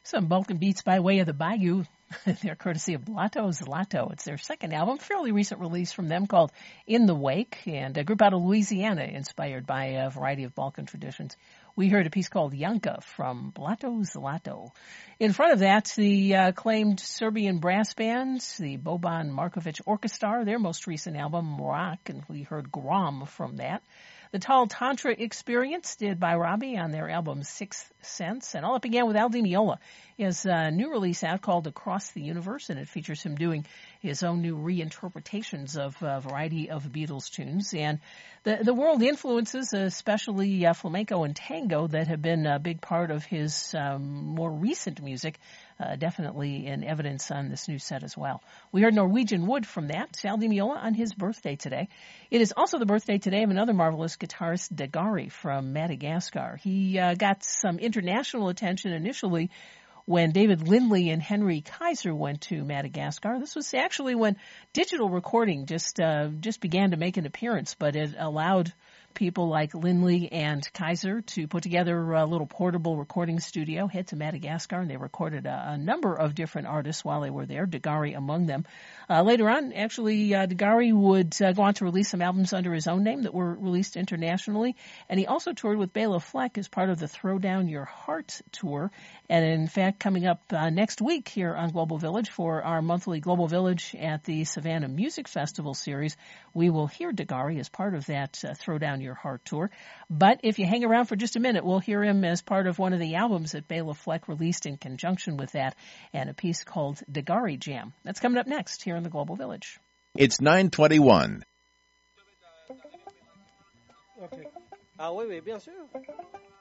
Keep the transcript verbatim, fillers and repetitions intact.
Some Balkan beats by way of the Bayou. They're courtesy of Blato Zlato. It's their second album, fairly recent release from them called In the Wake, and a group out of Louisiana inspired by a variety of Balkan traditions. We heard a piece called Yanka from Blato Zlato. In front of that, the uh, acclaimed Serbian brass band, the Boban Markovic Orchestra, their most recent album, Mrak, and we heard Grom from that. The Tall Tantra Experience, did by Robbie on their album Sixth Sense. And all it began with Al Di Meola. His uh, new release out called Across the Universe, and it features him doing his own new reinterpretations of a variety of Beatles tunes. And the, the world influences, especially uh, flamenco and tango, that have been a big part of his um, more recent music, uh, definitely in evidence on this new set as well. We heard Norwegian Wood from that, Al Di Meola, on his birthday today. It is also the birthday today of another marvelous guitarist, Dagari from Madagascar. He uh, got some international attention initially when David Lindley and Henry Kaiser went to Madagascar. This was actually when digital recording just uh, just began to make an appearance, but it allowed people like Lindley and Kaiser to put together a little portable recording studio, head to Madagascar, and they recorded a, a number of different artists while they were there, Dagari among them. Uh, later on, actually, uh, Dagari would uh, go on to release some albums under his own name that were released internationally, and he also toured with Bela Fleck as part of the Throw Down Your Heart tour. And in fact, coming up uh, next week here on Global Village for our monthly Global Village at the Savannah Music Festival series, we will hear Dagari as part of that uh, Throw Down Your Heart tour. But if you hang around for just a minute, we'll hear him as part of one of the albums that Bela Fleck released in conjunction with that, and a piece called Dagari Jam. That's coming up next here in the Global Village. It's nine twenty-one. Okay. Ah oui, oui, bien sûr.